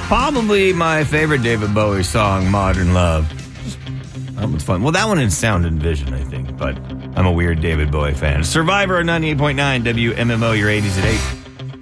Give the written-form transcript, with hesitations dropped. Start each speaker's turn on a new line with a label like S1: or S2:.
S1: Probably my favorite David Bowie song, Modern Love. That one's fun. Well, that one is Sound and Vision, I think, but I'm a weird David Bowie fan. Survivor 98.9 WMMO, your 80s at 8.